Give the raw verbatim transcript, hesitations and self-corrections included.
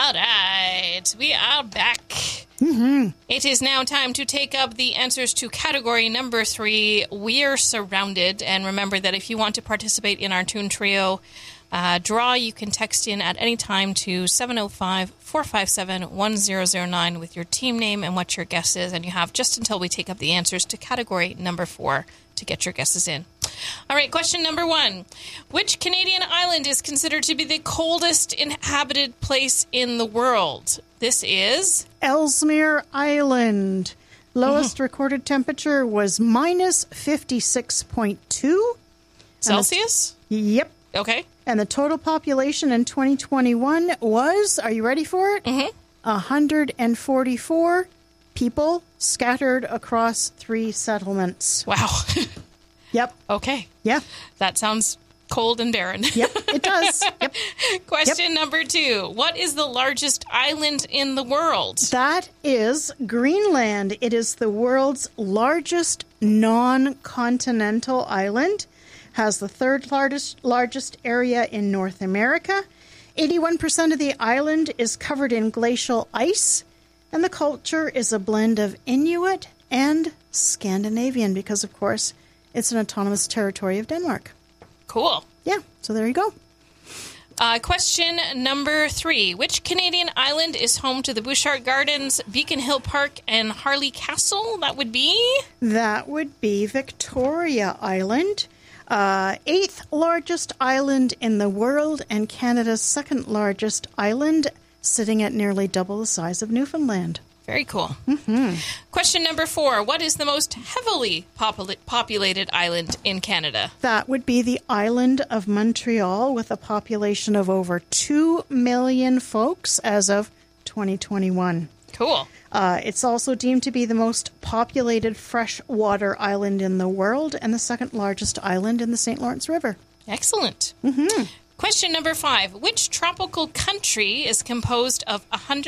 All right, we are back. Mm-hmm. It is now time to take up the answers to category number three, We're Surrounded. And remember that if you want to participate in our Toon Trio uh, draw, you can text in at any time to seven oh five, four five seven, one zero zero nine with your team name and what your guess is. And you have just until we take up the answers to category number four to get your guesses in. All right, question number one. Which Canadian island is considered to be the coldest inhabited place in the world? This is... Ellesmere Island. Lowest mm-hmm. recorded temperature was minus fifty-six point two. Celsius? The, yep. Okay. And the total population in twenty twenty-one was, are you ready for it? Mm-hmm. one hundred forty-four people scattered across three settlements. Wow. Yep. Okay. Yeah. That sounds cold and barren. Yep, it does. Yep. Question yep. number two. What is the largest island in the world? That is Greenland. It is the world's largest non-continental island. Has the third largest largest area in North America. eighty-one percent of the island is covered in glacial ice. And the culture is a blend of Inuit and Scandinavian because, of course, it's an autonomous territory of Denmark. Cool. Yeah, so there you go. Uh, question number three. Which Canadian island is home to the Bouchard Gardens, Beacon Hill Park, and Harley Castle? That would be? That would be Victoria Island. Uh, eighth largest island in the world and Canada's second largest island, sitting at nearly double the size of Newfoundland. Very cool. Mm-hmm. Question number four. What is the most heavily popul- populated island in Canada? That would be the island of Montreal with a population of over two million folks as of twenty twenty-one. Cool. Uh, it's also deemed to be the most populated freshwater island in the world and the second largest island in the Saint Lawrence River. Excellent. Mm-hmm. Question number five. Which tropical country is composed of one